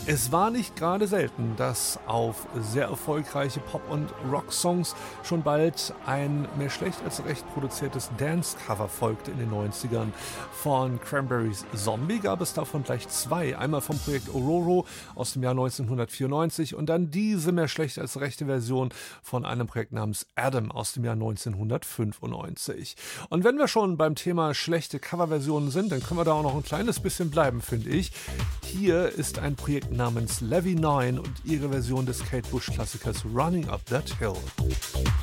Es war nicht gerade selten, dass auf sehr erfolgreiche Pop- und Rock-Songs schon bald ein mehr schlecht als recht produziertes Dance-Cover folgte in den 90ern. Von Cranberries Zombie gab es davon gleich zwei. Einmal vom Projekt Ororo aus dem Jahr 1994 und dann diese mehr schlecht als rechte Version von einem Projekt namens Adam aus dem Jahr 1995. Und wenn wir schon beim Thema schlechte Coverversionen sind, dann können wir da auch noch ein kleines bisschen bleiben, finde ich. Hier ist ein Projekt namens Levy 9 und ihre Version des Kate Bush Klassikers Running Up That Hill.